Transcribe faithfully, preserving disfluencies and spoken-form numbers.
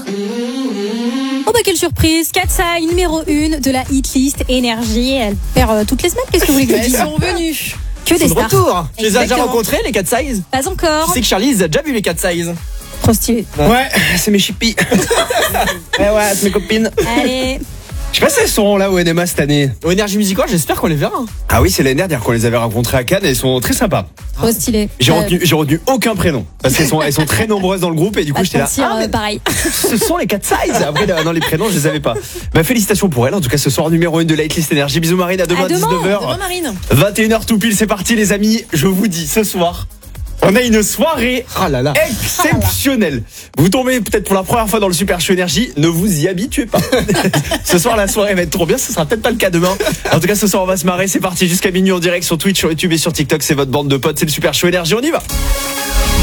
Oh bah quelle surprise, Katsai, numéro un de la hitlist Énergie. Elle perd euh, toutes les semaines, qu'est-ce que vous voulez que je Elles dise? sont revenues. Que des Ils sont de stars. retour. Tu les as déjà Exactement. rencontrés, les Cat Size? Pas encore. Tu sais que Charlie les a déjà vu, les Cat Size? Trop stylé. Ouais, c'est mes chippies. ouais, ouais, c'est mes copines. Allez. Je sais pas si elles seront là au N M A cette année. Au Énergie Musical, j'espère qu'on les verra. Ah oui, c'est l'année dernière qu'on les avait rencontrées à Cannes et elles sont très sympas. Trop stylé. J'ai Euh, retenu, j'ai retenu aucun prénom parce qu'elles sont, elles sont très nombreuses dans le groupe et du coup à j'étais là. sentir, Ah, euh, mais pareil. ce sont les Cat Size. Après, dans les prénoms, je les avais pas. Bah, félicitations pour elles. En tout cas, ce soir, numéro un de la hitlist Énergie. Bisous Marine, à demain, À demain. dix-neuf heures. Demain, Marine. vingt et une heures tout pile, c'est parti les amis. Je vous dis, ce soir, on a une soirée Ah là là. exceptionnelle. Vous tombez peut-être pour la première fois dans le Super Show Énergie, ne vous y habituez pas. Ce soir, la soirée va être trop bien, ce sera peut-être pas le cas demain. En tout cas, ce soir, on va se marrer. C'est parti jusqu'à minuit en direct sur Twitch, sur YouTube et sur TikTok. C'est votre bande de potes, c'est le Super Show Énergie, on y va.